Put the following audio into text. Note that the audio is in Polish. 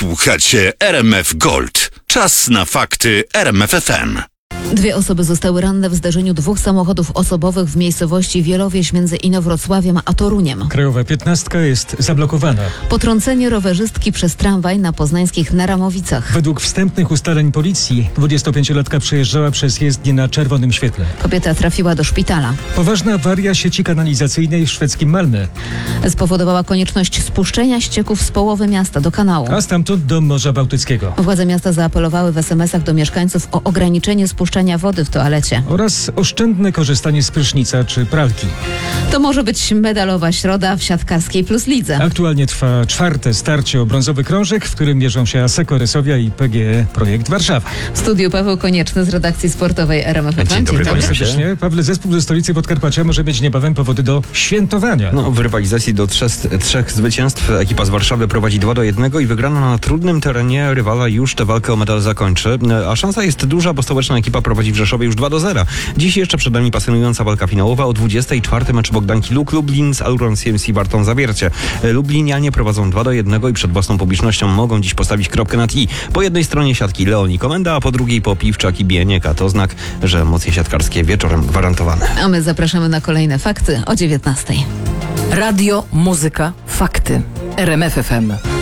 Słuchacie RMF Gold. Czas na fakty RMF FM. 2 osoby zostały ranne w zdarzeniu 2 samochodów osobowych w miejscowości Wielowieś między Inowrocławiem a Toruniem. Krajowa 15 jest zablokowana. Potrącenie rowerzystki przez tramwaj na poznańskich Naramowicach. Według wstępnych ustaleń policji 25-latka przejeżdżała przez jezdnię na czerwonym świetle. Kobieta trafiła do szpitala. Poważna awaria sieci kanalizacyjnej w szwedzkim Malmö, Spowodowała konieczność spuszczenia ścieków z połowy miasta do kanału. a stamtąd do Morza Bałtyckiego. Władze miasta zaapelowały w SMS-ach do mieszkańców o ograniczenie spuszczania wody w toalecie. Oraz oszczędne korzystanie z prysznica czy pralki. To może być medalowa środa w siatkarskiej plus lidze. Aktualnie trwa 4. starcie o brązowy krążek, w którym mierzą się Asseco Resowia i PGE Projekt Warszawa. W studiu Paweł Konieczny z redakcji sportowej RMF FM. Dzień dobry, Witam Konieczny. serdecznie. Pawle, zespół ze stolicy Podkarpacia może mieć niebawem powody do świętowania. W rywalizacji do trzech zwycięstw ekipa z Warszawy prowadzi 2-1 i wygrana na trudnym terenie rywala już tę walkę o medal zakończy. A szansa jest duża, bo stołeczna ekipa prowadzi w Rzeszowie już 2-0. Dziś jeszcze przed nami pasjonująca walka finałowa o 24. mecz Bogdanki Luk Lublin z Aluron CMC Wartą Zawiercie. Lublinianie prowadzą 2-1 i przed własną publicznością mogą dziś postawić kropkę nad i. Po jednej stronie siatki Leoni Komenda, a po drugiej Popiwczak i Bienieka. To znak, że emocje siatkarskie wieczorem gwarantowane. A my zapraszamy na kolejne fakty o 19:00. Radio, muzyka, fakty. RMF FM.